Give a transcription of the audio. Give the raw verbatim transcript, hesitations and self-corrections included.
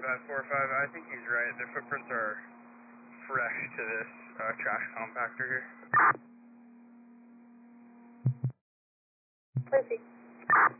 five four five, I think he's right. Their footprints are fresh to this uh, trash compactor here. Perfect.